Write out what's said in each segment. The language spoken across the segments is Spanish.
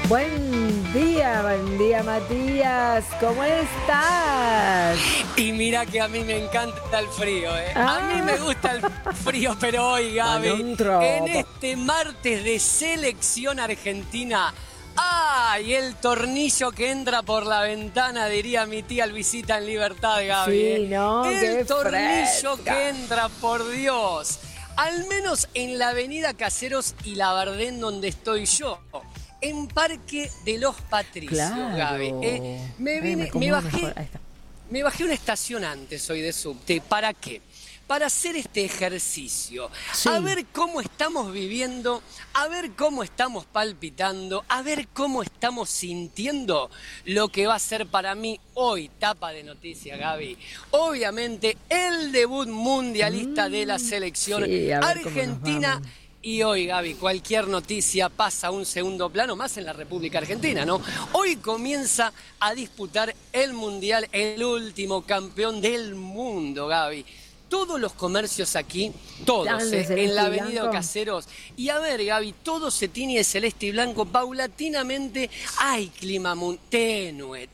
Buen día Matías, ¿cómo estás? Y mira que a mí me encanta el frío, ¿eh? A mí me gusta el frío, pero hoy, Gaby, en este martes de selección argentina, ¡ay! El tornillo que entra por la ventana, diría mi tía Luisita en Libertad, Gaby. Sí, ¿no? El tornillo fresca que entra, por Dios. Al menos en la avenida Caseros y Labardén, donde estoy yo. En Parque de los Patricios, claro. Gaby. Me bajé una estación antes hoy de subte. ¿Para qué? Para hacer este ejercicio. Sí. A ver cómo estamos viviendo, a ver cómo estamos palpitando, a ver cómo estamos sintiendo lo que va a ser para mí hoy, tapa de noticias, Gaby. Obviamente, el debut mundialista de la selección argentina. Y hoy, Gaby, cualquier noticia pasa a un segundo plano, más en la República Argentina, ¿no? Hoy comienza a disputar el Mundial, el último campeón del mundo, Gaby. Todos los comercios aquí, todos, en la avenida Caseros. Y a ver, Gaby, todo se tiñe de celeste y blanco. Paulatinamente hay clima tenue.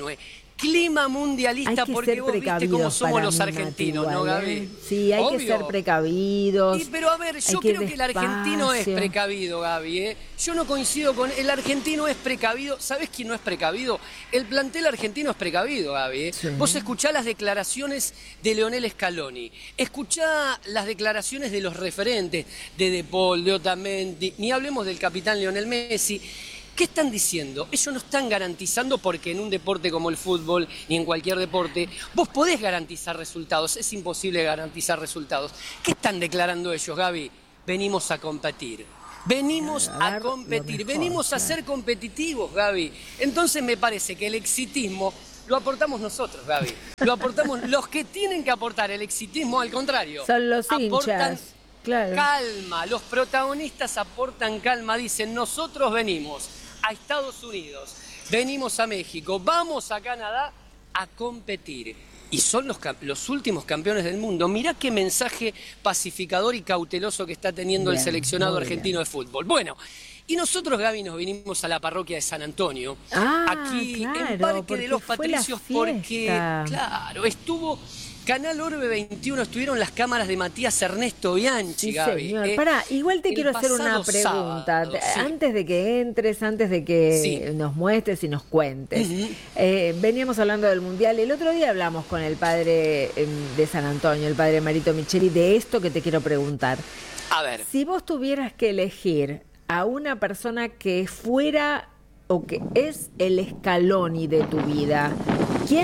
Clima mundialista, porque vos viste cómo somos los argentinos, ¿no, Gaby? Sí, hay que ser precavidos. Pero a ver, yo creo que el argentino es precavido, Gaby, ¿eh? Yo no coincido con... El argentino es precavido. ¿Sabés quién no es precavido? El plantel argentino es precavido, Gaby, ¿eh? Sí. Vos escuchá las declaraciones de Leonel Scaloni, escuchá las declaraciones de los referentes de De Paul, de Otamendi, ni hablemos del capitán Lionel Messi. ¿Qué están diciendo? Ellos no están garantizando, porque en un deporte como el fútbol, ni en cualquier deporte, vos podés garantizar resultados, es imposible garantizar resultados. ¿Qué están declarando ellos, Gaby? Venimos a competir. Venimos a competir, venimos a ser competitivos, Gaby. Entonces me parece que el exitismo lo aportamos nosotros, Gaby. Lo aportamos los que tienen que aportar el exitismo, al contrario. Son los hinchas. Claro. Calma, los protagonistas aportan calma, dicen, nosotros venimos a Estados Unidos, venimos a México, vamos a Canadá a competir. Y son los últimos campeones del mundo. Mirá qué mensaje pacificador y cauteloso que está teniendo el seleccionado argentino de fútbol. Bueno, y nosotros, Gaby, nos vinimos a la parroquia de San Antonio, aquí en Parque de los Patricios, porque, claro, estuvo... Canal Orbe 21, estuvieron las cámaras de Matías Ernesto Bianchi, sí, Gaby. Señor. Pará, igual te quiero hacer una pregunta. Sábado, antes de que entres, antes de que nos muestres y nos cuentes. Veníamos hablando del Mundial. El otro día hablamos con el padre de San Antonio, el padre Marito Micheli, de esto que te quiero preguntar. A ver. Si vos tuvieras que elegir a una persona que fuera o que es el Scaloni de tu vida, ¿quién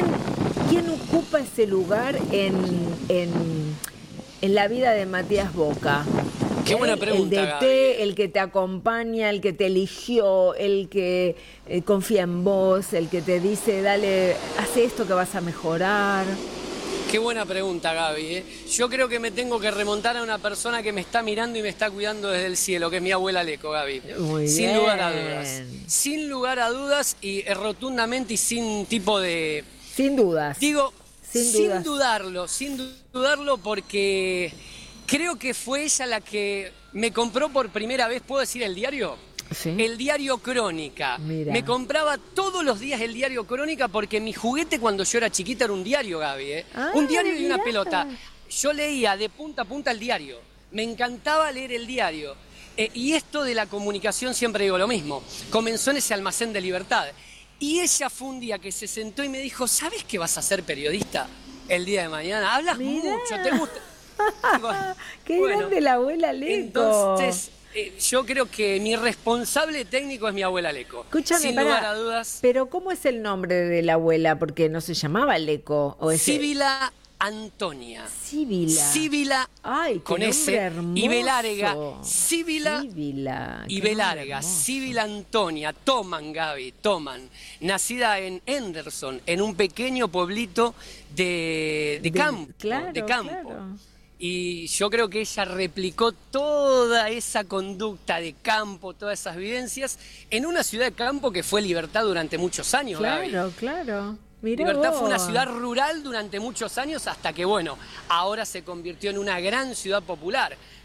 ocupa ese lugar en la vida de Matías Boca? Qué buena pregunta, el DT, el que te acompaña, el que te eligió, el que confía en vos, el que te dice, dale, haz esto que vas a mejorar. Qué buena pregunta, Gaby, ¿eh? Yo creo que me tengo que remontar a una persona que me está mirando y me está cuidando desde el cielo, que es mi abuela Leco, Gaby. Sin lugar a dudas. Sin lugar a dudas y rotundamente y sin tipo de... Sin dudas. Digo, sin dudarlo, porque creo que fue ella la que me compró por primera vez, ¿puedo decir el diario? ¿Sí? El diario Crónica. Mira. Me compraba todos los días el diario Crónica porque mi juguete cuando yo era chiquita era un diario, Gaby, ¿eh? Un diario y una pelota. Yo leía de punta a punta el diario. Me encantaba leer el diario. Y esto de la comunicación, siempre digo lo mismo, comenzó en ese almacén de Libertad. Y ella fue un día que se sentó y me dijo, ¿sabes que vas a ser periodista el día de mañana? Hablas mucho, ¿te gusta? Qué grande la abuela Leco. Entonces, yo creo que mi responsable técnico es mi abuela Leco. Escúchame, sin lugar a dudas. Pero ¿cómo es el nombre de la abuela? Porque no se llamaba Leco. Síbila Antonia. Síbila. Ay, con ese hermoso. Y B larga. Síbila y B larga. Síbila Antonia. Gaby. Nacida en Henderson, en un pequeño pueblito de campo. Claro. Y yo creo que ella replicó toda esa conducta de campo, todas esas vivencias, en una ciudad de campo que fue Libertad durante muchos años, Gaby. Claro. Mirá Libertad vos. Fue una ciudad rural durante muchos años hasta que, bueno, ahora se convirtió en una gran ciudad popular.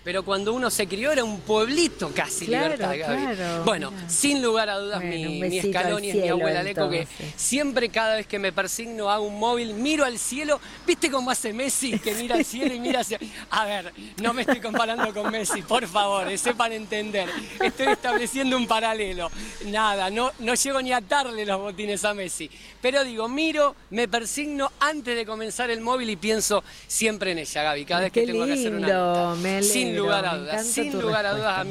pero cuando uno se crió era un pueblito casi, Claro, Libertad, Gaby. claro, Bueno, mirá. sin lugar a dudas, Bueno, un mi besito Scaloni al es mi cielo, abuela Leco, que entonces. siempre cada vez que me persigno hago un móvil, miro al cielo. ¿Viste cómo hace Messi, que mira al cielo y mira hacia... A ver, no me estoy comparando con Messi, por favor, sepan entender. Estoy estableciendo un paralelo. Nada, no llego ni a atarle los botines a Messi. Pero digo, miro, me persigno antes de comenzar el móvil y pienso siempre en ella, Gaby. Cada vez que tengo que hacer una nota. Me alegro, Sin lugar a me dudas, encanta sin tu lugar a dudas respuesta,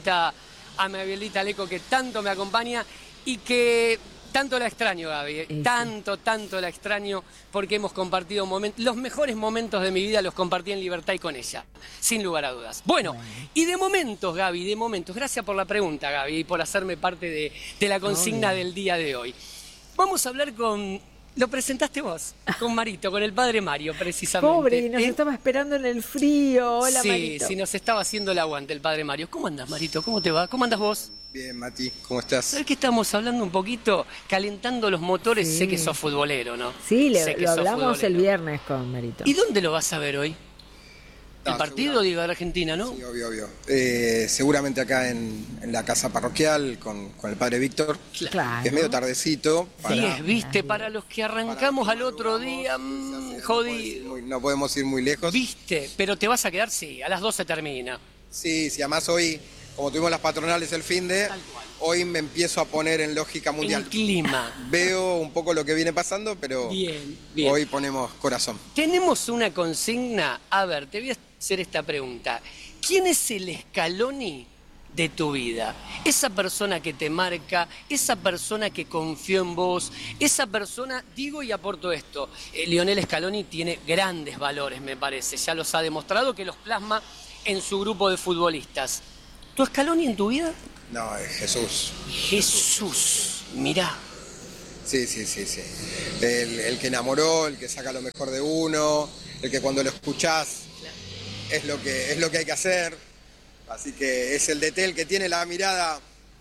a mi abuelita Leco, que tanto me acompaña y que tanto la extraño, Gaby. Sí. Tanto la extraño, porque hemos compartido momentos, los mejores momentos de mi vida los compartí en Libertad y con ella, sin lugar a dudas. Bueno, y de momentos, Gaby, de momentos, gracias por la pregunta, Gaby, y por hacerme parte de la consigna del día de hoy. Vamos a hablar lo presentaste vos, con Marito, con el padre Mario, precisamente. Pobre, nos estaba esperando en el frío. Hola, sí, Marito. Sí, nos estaba haciendo el aguante el padre Mario. ¿Cómo andas, Marito? ¿Cómo te va? ¿Cómo andas vos? Bien, Mati, ¿cómo estás? ¿Sabés que estamos hablando un poquito, calentando los motores? Sí. Sé que sos futbolero, ¿no? Sí, Sé que lo sos hablamos el futbolero. viernes con Marito. ¿Y dónde lo vas a ver hoy? El No, partido, digo, de Argentina, ¿no? Sí, obvio. Seguramente acá en la casa parroquial con el padre Víctor, Claro. que es medio tardecito. Sí, viste, para los que arrancamos al otro día, jodido. No podemos ir muy lejos. Viste, pero te vas a quedar, sí, a las 12 termina. Sí, además hoy, como tuvimos las patronales el finde, Tal cual. hoy me empiezo a poner en lógica mundial. El clima. Veo un poco lo que viene pasando, pero Bien. hoy ponemos corazón. Tenemos una consigna. A ver, te voy a hacer esta pregunta. ¿Quién es el Scaloni de tu vida? Esa persona que te marca, esa persona que confió en vos, esa persona, digo y aporto esto, Lionel Scaloni tiene grandes valores, me parece, ya los ha demostrado, que los plasma en su grupo de futbolistas. ¿Tu Scaloni en tu vida? No, es Jesús. Jesús, mirá. Sí. El que enamoró, el que saca lo mejor de uno, el que cuando lo escuchás es lo que hay que hacer. Así que es el DT el que tiene la mirada,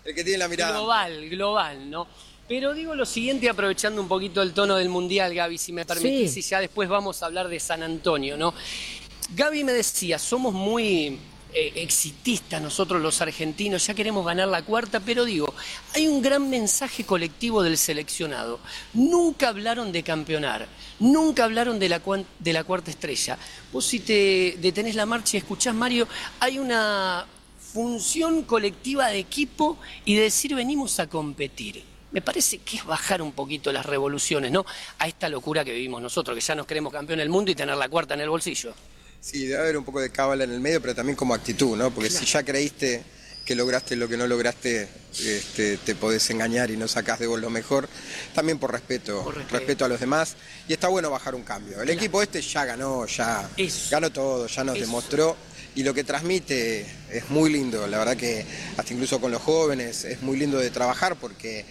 Global, ¿no? Pero digo lo siguiente, aprovechando un poquito el tono del Mundial, Gaby, si me permitís, Sí. y ya después vamos a hablar de San Antonio, ¿no? Gaby me decía, somos muy exitistas nosotros los argentinos, ya queremos ganar la cuarta, pero digo, hay un gran mensaje colectivo del seleccionado. Nunca hablaron de campeonar, nunca hablaron de la cuarta estrella. Vos si te detenés la marcha y escuchás, Mario, hay una función colectiva de equipo y de decir venimos a competir. Me parece que es bajar un poquito las revoluciones, ¿no? A esta locura que vivimos nosotros, que ya nos creemos campeón del mundo y tener la cuarta en el bolsillo. Sí, debe haber un poco de cábala en el medio, pero también como actitud, ¿no? Porque si ya creíste que lograste lo que no lograste, te podés engañar y no sacás de vos lo mejor. También por respeto a los demás. Y está bueno bajar un cambio. El equipo ya ganó, ganó todo, ya nos demostró. Y lo que transmite es muy lindo. La verdad que hasta incluso con los jóvenes es muy lindo de trabajar porque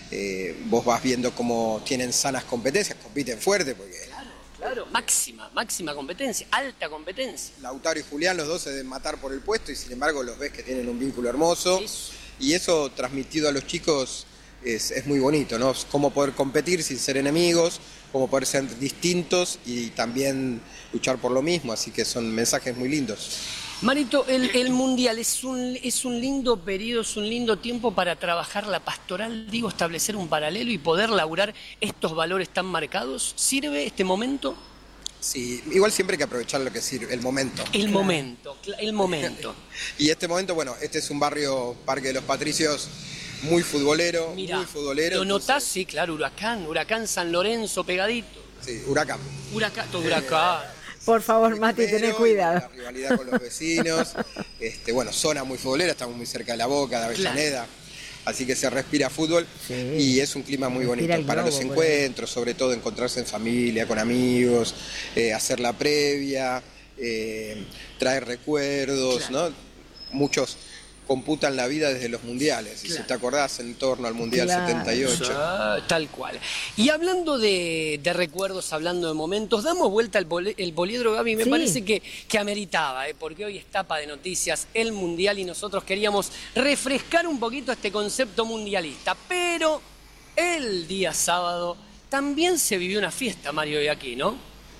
vos vas viendo cómo tienen sanas competencias, compiten fuerte porque... Claro, máxima competencia, alta competencia. Lautaro y Julián, los dos se deben matar por el puesto y sin embargo los ves que tienen un vínculo hermoso. Y eso transmitido a los chicos es muy bonito, ¿no? Cómo poder competir sin ser enemigos, cómo poder ser distintos y también luchar por lo mismo, así que son mensajes muy lindos. Marito, el Mundial es un lindo periodo, es un lindo tiempo para trabajar la pastoral, digo, establecer un paralelo y poder laburar estos valores tan marcados. ¿Sirve este momento? Sí, igual siempre hay que aprovechar lo que sirve, el momento. El momento. Y este momento, bueno, este es un barrio, Parque de los Patricios, muy futbolero, Mirá, muy futbolero. ¿lo notás? Sí, claro, Huracán San Lorenzo pegadito. Sí, Huracán. Huracán. Por favor, Mati, tené cuidado. La rivalidad con los vecinos. Bueno, zona muy futbolera, estamos muy cerca de La Boca, de Avellaneda. Claro. Así que se respira fútbol y es un clima muy bonito para los encuentros, sobre todo encontrarse en familia, con amigos, hacer la previa, traer recuerdos, ¿no? Muchos computan la vida desde los mundiales, y si te acordás, en torno al Mundial 78. Tal cual. Y hablando de recuerdos, hablando de momentos, damos vuelta el poliedro, Gaby, me parece que ameritaba, porque hoy es tapa de noticias el Mundial y nosotros queríamos refrescar un poquito este concepto mundialista, pero el día sábado también se vivió una fiesta, Mario, y aquí, ¿no?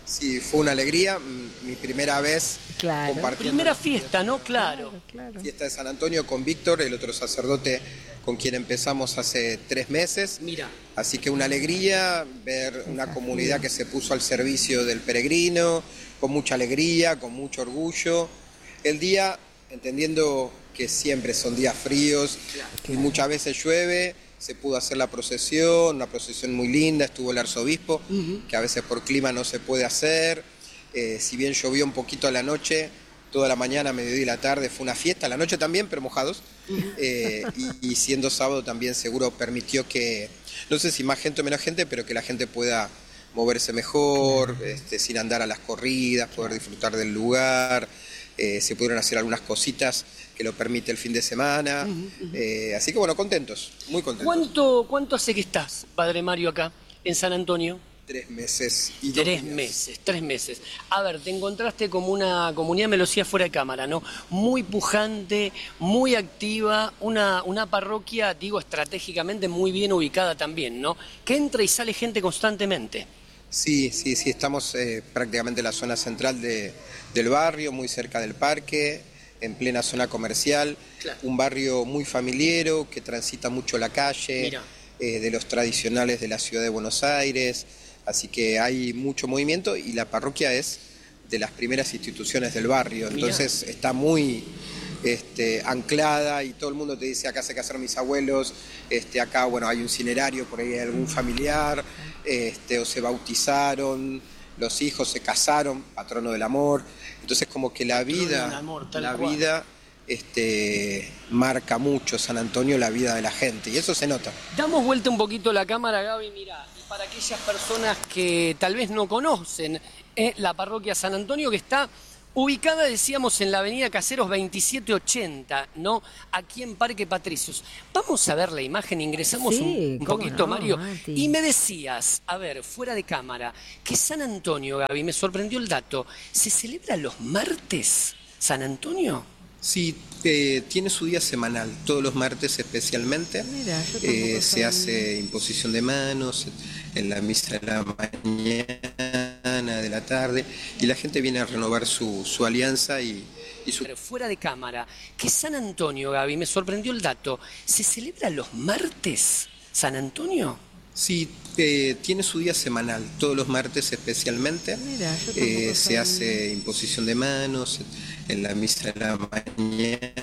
Sí, fue una alegría, mi primera vez compartiendo. Primera fiesta, ¿no? Claro. Fiesta de San Antonio con Víctor, el otro sacerdote con quien empezamos hace 3 meses. Mira. Así que una alegría ver una comunidad que se puso al servicio del peregrino, con mucha alegría, con mucho orgullo. El día, entendiendo que siempre son días fríos y muchas veces llueve, se pudo hacer la procesión, una procesión muy linda, estuvo el arzobispo, que a veces por clima no se puede hacer. Si bien llovió un poquito a la noche, toda la mañana, mediodía y la tarde fue una fiesta, la noche también, pero mojados. Y siendo sábado también seguro permitió que, no sé si más gente o menos gente, pero que la gente pueda moverse mejor, sin andar a las corridas, poder disfrutar del lugar. Se pudieron hacer algunas cositas que lo permite el fin de semana. Así que bueno, contentos, muy contentos. ¿Cuánto hace que estás, Padre Mario, acá en San Antonio? 3 meses y 3 meses. A ver, te encontraste como una comunidad, me lo decía fuera de cámara, ¿no? Muy pujante, muy activa, una parroquia, digo, estratégicamente muy bien ubicada también, ¿no? Que entra y sale gente constantemente. Sí, estamos prácticamente en la zona central del barrio, muy cerca del parque, en plena zona comercial, un barrio muy familiero que transita mucho la calle, de los tradicionales de la ciudad de Buenos Aires, así que hay mucho movimiento y la parroquia es de las primeras instituciones del barrio, entonces está muy anclada y todo el mundo te dice acá se casaron mis abuelos, acá bueno hay un cinerario, por ahí hay algún familiar, o se bautizaron, los hijos se casaron, patrono del amor, entonces como que la vida, marca mucho San Antonio, la vida de la gente, y eso se nota. Damos vuelta un poquito la cámara, Gaby, mirá, y para aquellas personas que tal vez no conocen la parroquia San Antonio, que está ubicada, decíamos, en la avenida Caseros 2780, ¿no? Aquí en Parque Patricios. Vamos a ver la imagen, ingresamos un poquito, no, Mario. Mati. Y me decías, a ver, fuera de cámara, que San Antonio, Gaby, me sorprendió el dato, ¿se celebra los martes San Antonio? Sí, tiene su día semanal, todos los martes especialmente. Mira, se hace imposición de manos en la misa de la mañana, de la tarde, y la gente viene a renovar su alianza y su... Pero fuera de cámara, que San Antonio, Gaby, me sorprendió el dato, ¿se celebra los martes San Antonio? Sí, tiene su día semanal, todos los martes especialmente. Mira, se hace imposición de manos en la misa de la mañana,